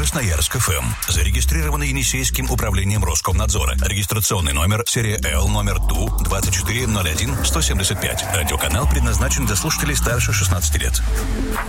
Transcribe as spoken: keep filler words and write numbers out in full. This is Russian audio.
Красноярск эф эм. Зарегистрировано Енисейским управлением Роскомнадзора. Регистрационный номер серия Л номер Ту двадцать четыре ноль один сто семьдесят пять. Радиоканал предназначен для слушателей старше шестнадцати лет.